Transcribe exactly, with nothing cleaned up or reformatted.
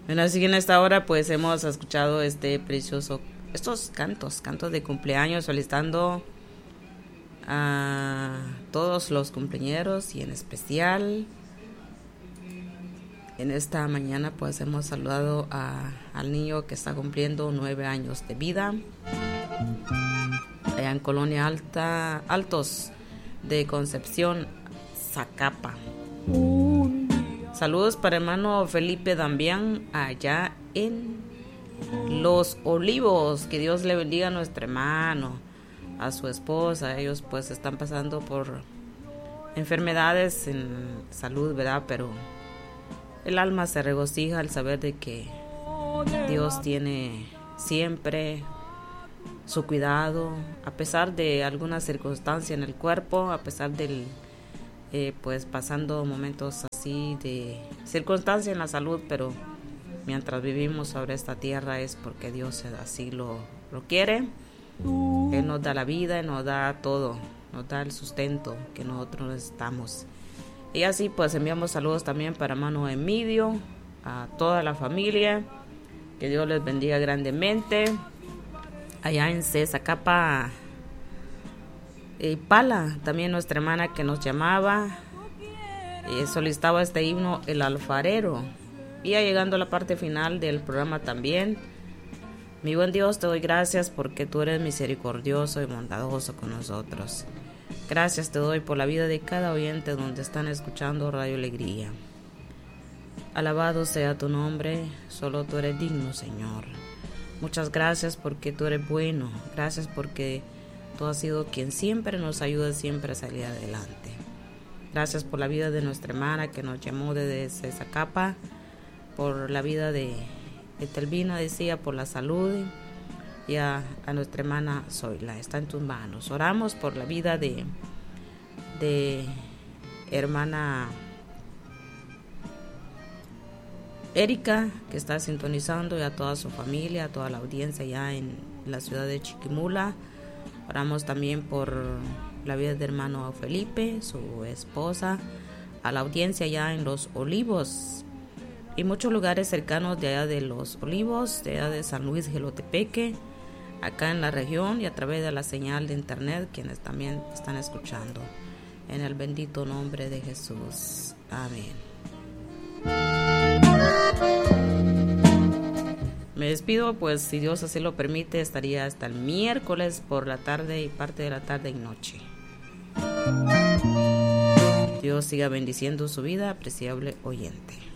Bueno, así que en esta hora pues hemos escuchado este precioso, estos cantos, cantos de cumpleaños, solicitando a todos los cumpleañeros y en especial en esta mañana pues hemos saludado a, al niño que está cumpliendo nueve años de vida allá en Colonia Alta, Altos de Concepción, Zacapa. Saludos para hermano Felipe Damián allá en Los Olivos. Que Dios le bendiga a nuestro hermano, a su esposa. Ellos pues están pasando por enfermedades en salud, ¿verdad? Pero el alma se regocija al saber de que Dios tiene siempre su cuidado, a pesar de alguna circunstancia en el cuerpo, a pesar del eh, pues pasando momentos así de circunstancia en la salud, pero mientras vivimos sobre esta tierra es porque Dios así lo, lo quiere. Él nos da la vida, Él nos da todo, nos da el sustento que nosotros necesitamos. Y así pues enviamos saludos también para hermano Emilio, a toda la familia, que Dios les bendiga grandemente. Allá en Zacapa, eh, Pala, también nuestra hermana que nos llamaba, eh, solicitaba este himno, El Alfarero. Y ya llegando a la parte final del programa también, mi buen Dios, te doy gracias porque tú eres misericordioso y bondadoso con nosotros. Gracias te doy por la vida de cada oyente donde están escuchando Radio Alegría. Alabado sea tu nombre, solo tú eres digno, Señor. Muchas gracias porque tú eres bueno. Gracias porque tú has sido quien siempre nos ayuda siempre a salir adelante. Gracias por la vida de nuestra hermana que nos llamó desde Zacapa, por la vida de, de Telvina, decía, por la salud, y a, a nuestra hermana Zoila. Está en tus manos. Oramos por la vida de, de hermana Erika, que está sintonizando, y a toda su familia, a toda la audiencia ya en la ciudad de Chiquimula. Oramos también por la vida de hermano Felipe, su esposa, a la audiencia ya en Los Olivos y muchos lugares cercanos de allá de Los Olivos, de allá de San Luis Gelotepeque, acá en la región, y a través de la señal de internet, quienes también están escuchando. En el bendito nombre de Jesús. Amén. Me despido, pues si Dios así lo permite, estaría hasta el miércoles por la tarde y parte de la tarde y noche. Dios siga bendiciendo su vida, apreciable oyente.